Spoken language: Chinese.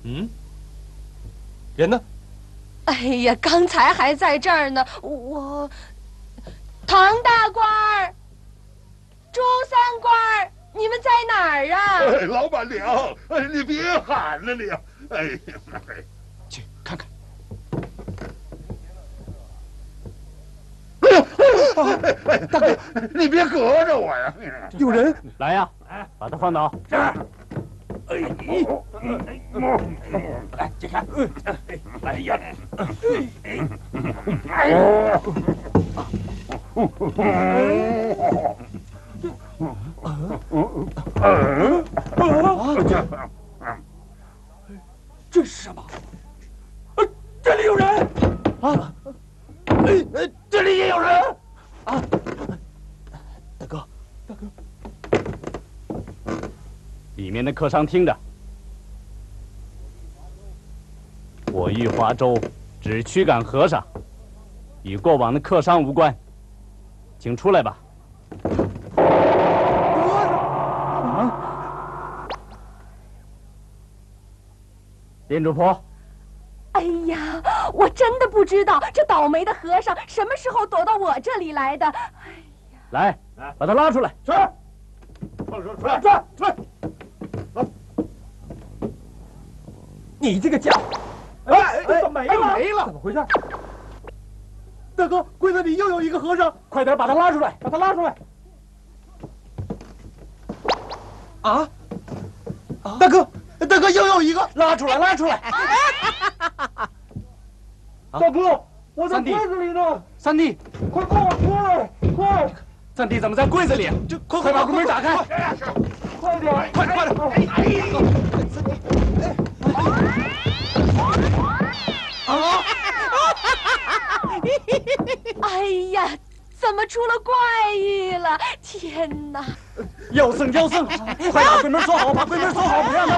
嗯，人呢？ 哎呀，刚才还在这儿呢。我，唐大官儿，朱三官儿，你们在哪儿啊？ 哎，老板娘，哎，你别喊了你，哎呀， 去看看。 哎，大哥，你别隔着我呀！ 有人来呀，把他放倒。 是。哎， 来，解开。 哎呀， 这是什么？这里有人啊！这里也有人啊！大哥，大哥。 里面的客商听着，我玉华州只驱赶和尚，与过往的客商无关，请出来吧。店主婆， 哎呀，我真的不知道这倒霉的和尚什么时候躲到我这里来的。哎呀， 来，把他拉出来。 是。出来，出来！ 你这个家伙！哎，怎么没了？没了！怎么回事？大哥，柜子里又有一个和尚，快点把他拉出来！把他拉出来！啊！大哥，大哥，又有一个，拉出来，拉出来！大哥，我在柜子里呢。 三弟， 快帮我出来！快！ 三弟怎么在柜子里？这快把柜门打开！ 快点！ 快点！ 哎呀，怎么出了怪异了？天哪！ 妖僧，妖僧，快把柜门锁好，把柜门锁好，不让他